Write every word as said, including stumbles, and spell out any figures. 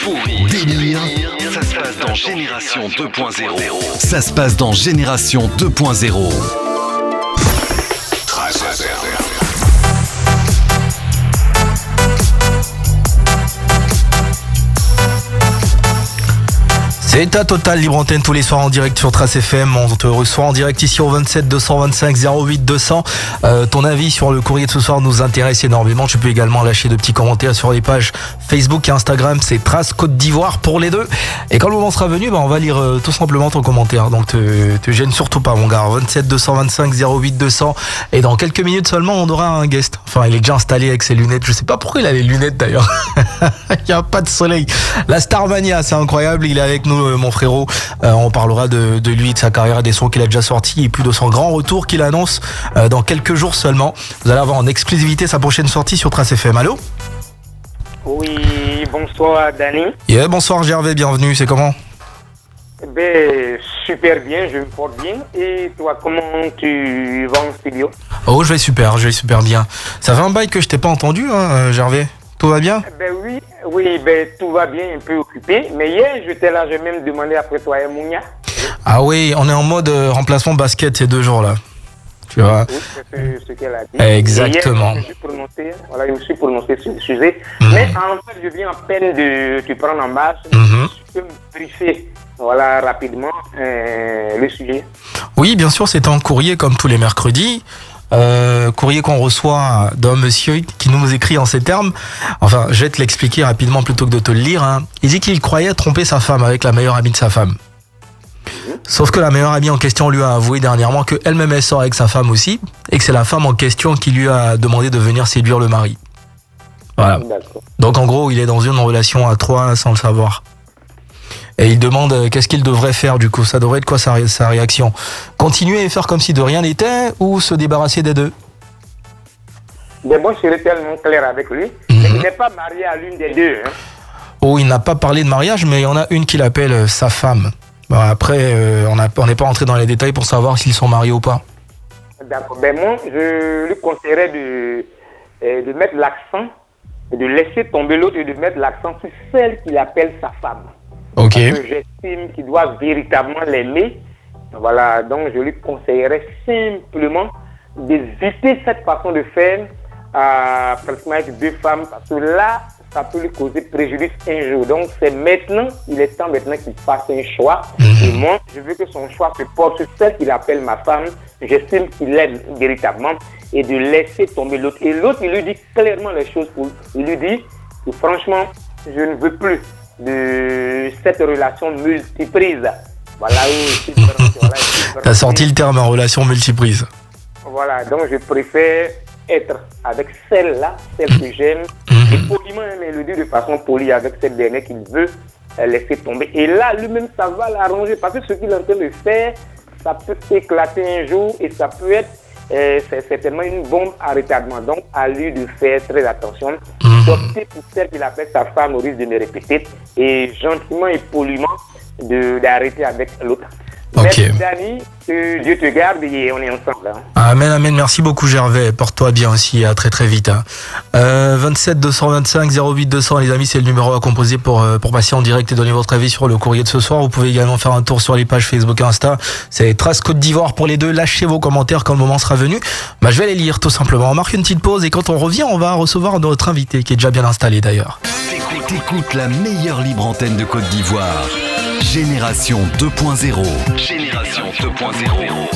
pourri, délire, ça se passe dans Génération deux point zéro. Ça se passe dans Génération deux point zéro. C'est ta totale libre antenne tous les soirs en direct sur Trace F M. On te reçoit en direct ici au vingt-sept deux cent vingt-cinq zéro huit deux cents. Euh, ton avis sur le courrier de ce soir nous intéresse énormément. Tu peux également lâcher de petits commentaires sur les pages Facebook et Instagram. C'est Trace Côte d'Ivoire pour les deux. Et quand le moment sera venu, bah, on va lire euh, tout simplement ton commentaire. Donc te, te gêne surtout pas mon gars. vingt-sept deux cent vingt-cinq zéro huit deux cents. Et dans quelques minutes seulement, on aura un guest. Enfin, il est déjà installé avec ses lunettes. Je sais pas pourquoi il a les lunettes d'ailleurs. Il n'y a pas de soleil. La Starmania, c'est incroyable. Il est avec nous. Mon frérot, euh, on parlera de, de lui, de sa carrière, des sons qu'il a déjà sortis et puis de son grand retour qu'il annonce euh, dans quelques jours seulement. Vous allez avoir en exclusivité sa prochaine sortie sur Trace F M. Allô ? Oui, bonsoir Dani. Yeah, bonsoir Gervais, bienvenue, c'est comment ? Ben, super bien, je me porte bien. Et toi, comment tu vas en studio ? Oh, je vais super, je vais super bien. Ça fait un bail que je t'ai pas entendu, hein, Gervais ? Tout va bien ? Ben oui, oui, ben tout va bien, un peu occupé. Mais hier, j'étais là, j'ai même demandé après toi et Mounia. Ah oui, on est en mode euh, remplacement basket ces deux jours-là. Tu vois ? Oui, c'est ce, ce qu'elle a dit. Exactement. Et hier, je me suis prononcé, voilà, je me suis prononcé sur le sujet. Mmh. Mais en fait, je viens à peine de te prendre en marche. Mmh. Je peux me briefer, voilà, rapidement, euh, le sujet. Oui, bien sûr, c'est un courrier comme tous les mercredis. Euh, courrier qu'on reçoit d'un monsieur qui nous écrit en ces termes. Enfin, je vais te l'expliquer rapidement plutôt que de te le lire. Hein. Il dit qu'il croyait tromper sa femme avec la meilleure amie de sa femme. Sauf que la meilleure amie en question lui a avoué dernièrement qu'elle-même elle sort avec sa femme aussi et que c'est la femme en question qui lui a demandé de venir séduire le mari. Voilà. D'accord. Donc en gros, il est dans une relation à trois sans le savoir. Et il demande euh, qu'est-ce qu'il devrait faire du coup. Ça devrait être quoi sa, ré- sa réaction ? Continuer et faire comme si de rien n'était ou se débarrasser des deux ? Mais bon, je serai tellement clair avec lui. Mm-hmm. Mais il n'est pas marié à l'une des deux. Hein. Oh, il n'a pas parlé de mariage, mais il y en a une qu'il appelle euh, sa femme. Bon, après, euh, on n'est pas entré dans les détails pour savoir s'ils sont mariés ou pas. D'accord. Ben moi, je lui conseillerais de, euh, de mettre l'accent, de laisser tomber l'autre et de mettre l'accent sur celle qu'il appelle sa femme. Ok. Parce que j'estime qu'il doit véritablement l'aimer. Voilà, donc je lui conseillerais simplement d'éviter cette façon de faire à pratiquement avec deux femmes, parce que là, ça peut lui causer préjudice un jour. Donc c'est maintenant, il est temps maintenant qu'il fasse un choix. Mm-hmm. Et moi, je veux que son choix se porte sur celle qu'il appelle ma femme. J'estime qu'il l'aime véritablement et de laisser tomber l'autre. Et l'autre, il lui dit clairement les choses. Pour... Il lui dit que franchement, je ne veux plus de cette relation multiprise. Voilà où voilà, t'as sorti le terme en relation multiprise. Voilà, donc je préfère être avec celle-là, celle que j'aime, mm-hmm. et poliment, mais le dire de façon polie avec cette dernière qu'il veut laisser tomber. Et là, lui-même, ça va l'arranger, parce que ce qu'il est en train de faire, ça peut éclater un jour et ça peut être Euh, c'est certainement une bombe à retardement. Donc, à lui de faire très attention. Mmh. D'opter pour celle qu'il appelle sa femme au risque de me répéter et gentiment et poliment de, d'arrêter avec l'autre. Okay. Merci Dani, que Dieu te garde et on est ensemble. Hein. Amen, amen. Merci beaucoup Gervais. Porte-toi bien aussi. À très très vite. Hein. Euh, vingt-sept deux cent vingt-cinq zéro huit deux cents les amis, c'est le numéro à composer pour, pour passer en direct et donner votre avis sur le courrier de ce soir. Vous pouvez également faire un tour sur les pages Facebook et Insta. C'est Trace Côte d'Ivoire pour les deux. Lâchez vos commentaires quand le moment sera venu. Bah, je vais les lire tout simplement. On marque une petite pause et quand on revient, on va recevoir notre invité qui est déjà bien installé d'ailleurs. Écoute, écoute la meilleure libre antenne de Côte d'Ivoire. Génération deux point zéro. Génération deux point zéro.